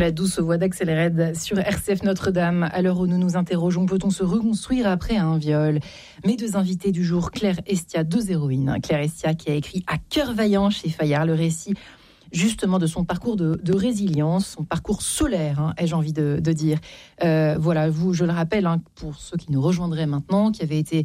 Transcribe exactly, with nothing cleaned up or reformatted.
la douce voix d'Axel Red sur R C F Notre-Dame. À l'heure où nous nous interrogeons, peut-on se reconstruire après un viol ? Mes deux invités du jour, Claire Estia, deux héroïnes. Claire Estia qui a écrit À cœur vaillant chez Fayard le récit justement de son parcours de, de résilience, son parcours solaire, hein, ai-je envie de, de dire. Euh, voilà, vous, je le rappelle, hein, pour ceux qui nous rejoindraient maintenant, qui avaient été